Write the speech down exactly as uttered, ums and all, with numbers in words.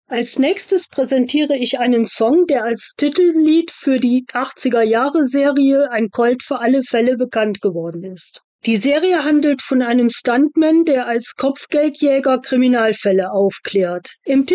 Als nächstes präsentiere ich einen Song, der als Titellied für die achtziger-Jahre-Serie Ein Colt für alle Fälle bekannt geworden ist. Die Serie handelt von einem Stuntman, der als Kopfgeldjäger Kriminalfälle aufklärt. Im